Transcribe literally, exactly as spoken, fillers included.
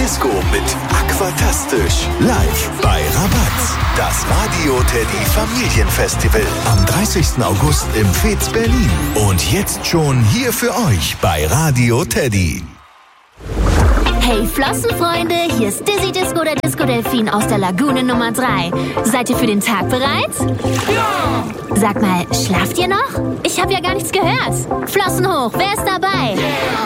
Disco mit Aquatastisch. Live bei Rabatz. Das Radio Teddy Familienfestival. Am dreißigsten August im Fez Berlin. Und jetzt schon hier für euch bei Radio Teddy. Hey Flossenfreunde, hier ist Dizzy Disco, der Disco Delfin aus der Lagune Nummer drei. Seid ihr für den Tag bereit? Ja! Sag mal, schlaft ihr noch? Ich habe ja gar nichts gehört. Flossen hoch, wer ist dabei? Yeah.